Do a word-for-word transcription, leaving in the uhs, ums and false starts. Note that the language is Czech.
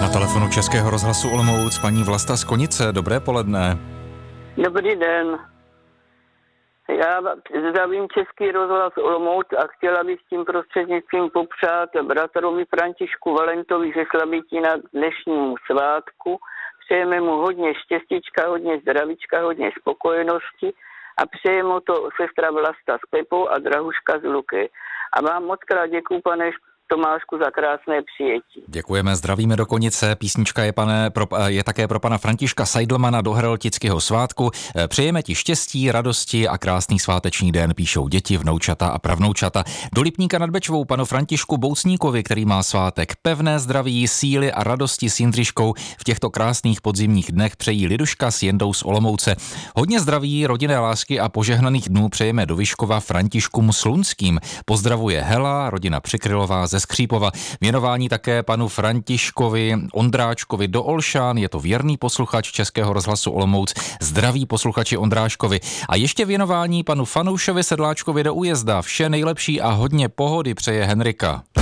Na telefonu Českého rozhlasu Olomouc paní Vlasta z Konice. Dobré poledne. Dobrý den. Já zdravím Český rozhlas Olomouc a chtěla bych tím prostřednictvím popřát bratrovi Františku Valentovi ze Slabitína dnešnímu svátku. Přejeme mu hodně štěstíčka, hodně zdravíčka, hodně spokojenosti a přeje mu to sestra Vlasta z Pepou a Drahuška z Luky. A vám moc krát děkuju, pane Tomášku, za krásné přijetí. Děkujeme, zdravíme do Konice. Písnička je, pane, pro, je také pro pana Františka Seidlmana do Heroltického svátku. Přejeme ti štěstí, radosti a krásný sváteční den, píšou děti, vnoučata a pravnoučata. Do Lipníka nad Bečvou panu Františku Boucníkovi, který má svátek. Pevné zdraví, síly a radosti s Jindřiškou v těchto krásných podzimních dnech přejí Liduška s Jendou z Olomouce. Hodně zdraví, rodinné lásky a požehnaných dnů přejeme do Vyškova Františkům Slunským. Pozdravuje Hela, rodina Přikrylová ze Skřípova. Věnování také panu Františkovi Ondráčkovi do Olšán, je to věrný posluchač Českého rozhlasu Olomouc. Zdraví posluchači Ondráškovi. A ještě věnování panu Fanoušovi Sedláčkovi do Újezda. Vše nejlepší a hodně pohody přeje Henrika.